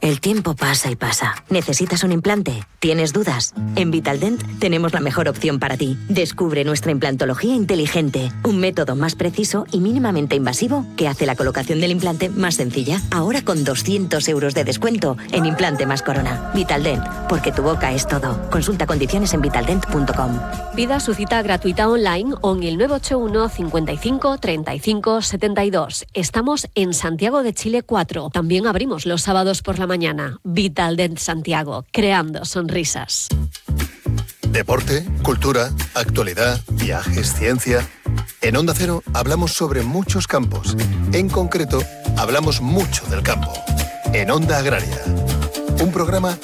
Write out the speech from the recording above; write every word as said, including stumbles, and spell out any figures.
El tiempo pasa y pasa. ¿Necesitas un implante? ¿Tienes dudas? En Vitaldent tenemos la mejor opción para ti. Descubre nuestra implantología inteligente, un método más preciso y mínimamente invasivo que hace la colocación del implante más sencilla. Ahora con doscientos euros de descuento en implante más corona. Vitaldent, porque tu boca es todo. Consulta condiciones en vitaldent punto com. Pida su cita gratuita online o en el nueve ocho uno, cincuenta y cinco, treinta y cinco, setenta y dos. Estamos en Santiago de Chile cuatro. También abrimos los sábados por la mañana. Vitaldent Santiago, creando sonrisas. Deporte, cultura, actualidad, viajes, ciencia. En Onda Cero hablamos sobre muchos campos. En concreto, hablamos mucho del campo. En Onda Agraria. Un programa